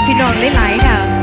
พี่น้องหลายๆค่ะ